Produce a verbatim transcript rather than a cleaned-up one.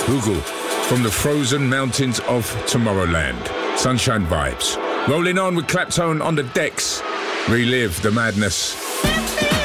Google from the frozen mountains of Tomorrowland. Sunshine vibes. Rolling on with Claptone on the decks. Relive the madness